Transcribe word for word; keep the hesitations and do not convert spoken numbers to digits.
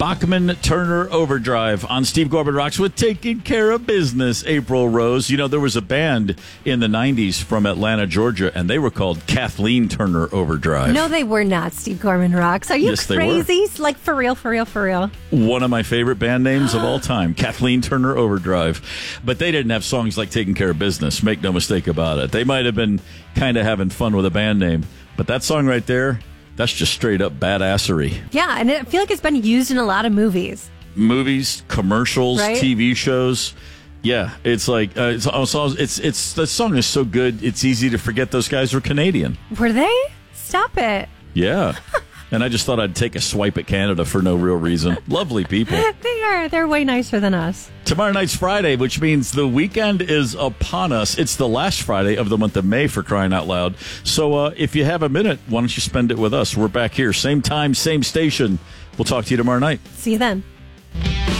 Bachman Turner Overdrive on Steve Gorman Rocks with Taking Care of Business, April Rose. You know, there was a band in the nineties from Atlanta, Georgia, and they were called Kathleen Turner Overdrive. No, they were not, Steve Gorman Rocks. Are you yes, crazy? Like, for real, for real, for real? One of my favorite band names of all time, Kathleen Turner Overdrive. But they didn't have songs like Taking Care of Business, make no mistake about it. They might have been kind of having fun with a band name, but that song right there, that's just straight up badassery. Yeah, and I feel like it's been used in a lot of movies. Movies, commercials, right? T V shows. Yeah, it's like uh, it's, it's it's it's the song is so good. It's easy to forget those guys were Canadian. Were they? Stop it. Yeah. And I just thought I'd take a swipe at Canada for no real reason. Lovely people. They are. They're way nicer than us. Tomorrow night's Friday, which means the weekend is upon us. It's the last Friday of the month of May, for crying out loud. So uh, if you have a minute, why don't you spend it with us? We're back here. Same time, same station. We'll talk to you tomorrow night. See you then.